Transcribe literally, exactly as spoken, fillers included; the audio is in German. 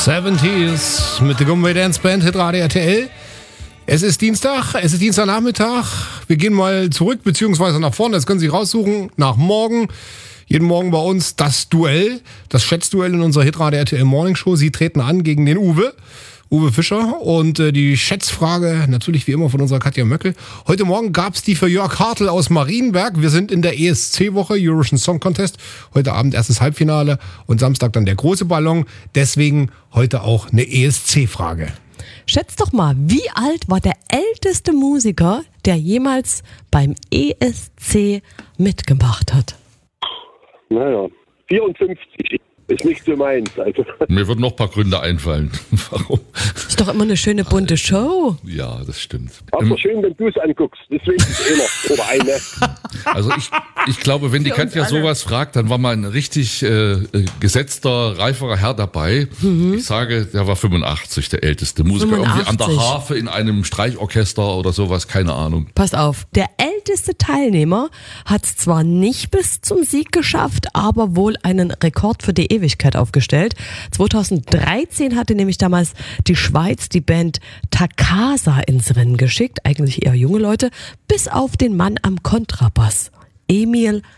siebziger mit der Gumbay Dance Band, Hitradio R T L. Es ist Dienstag, es ist Dienstagnachmittag. Wir gehen mal zurück, beziehungsweise nach vorne, das können Sie raussuchen, nach morgen. Jeden Morgen bei uns das Duell, das Schätzduell in unserer Hitradio R T L Morning Show. Sie treten an gegen den Uwe, Uwe Fischer. Und äh, die Schätzfrage natürlich wie immer von unserer Katja Möckel. Heute Morgen gab es die für Jörg Hartl aus Marienberg. Wir sind in der E S C-Woche, Eurovision Song Contest. Heute Abend erstes Halbfinale und Samstag dann der große Ballon. Deswegen heute auch eine E S C-Frage. Schätzt doch mal, wie alt war der älteste Musiker, der jemals beim E S C mitgemacht hat? Naja, vierundfünfzig ist nicht so meins. Also. Mir würden noch ein paar Gründe einfallen. Warum? Ist doch immer eine schöne bunte Show. Ja, das stimmt. Aber schön, wenn du es anguckst. Deswegen ist einer oder eine. Also ich, ich glaube, wenn die Katja sowas fragt, dann war mal ein richtig äh, gesetzter, reiferer Herr dabei. Mhm. Ich sage, der war fünfundachtzig, der älteste Musiker. fünfundachtzig. Irgendwie an der Harfe in einem Streichorchester oder sowas, keine Ahnung. Pass auf, der älteste Teilnehmer hat es zwar nicht bis zum Sieg geschafft, aber wohl einen Rekord für die Ewigkeit aufgestellt. zweitausenddreizehn hatte nämlich damals die Schweiz die Band Takasa ins Rennen geschickt, eigentlich eher junge Leute, bis auf den Mann am Kontrabass, Emil